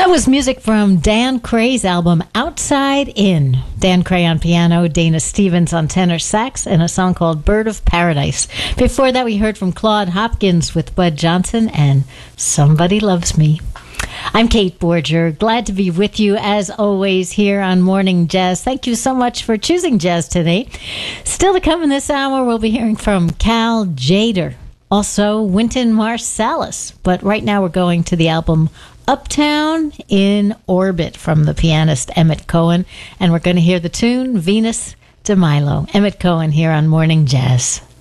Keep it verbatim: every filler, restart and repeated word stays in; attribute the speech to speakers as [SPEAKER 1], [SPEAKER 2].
[SPEAKER 1] That was music from Dan Cray's album Outside In. Dan Cray on piano, Dana Stevens on tenor sax, and a song called Bird of Paradise. Before that, we heard from Claude Hopkins with Bud Johnson and Somebody Loves Me. I'm Kate Borger, glad to be with you as always here on Morning Jazz. Thank you so much for choosing jazz today. Still to come in this hour, we'll be hearing from Cal Tjader, also Wynton Marsalis. But right now we're going to the album Uptown in Orbit from the pianist Emmett Cohen, and we're going to hear the tune Venus de Milo. Emmett Cohen here on Morning Jazz.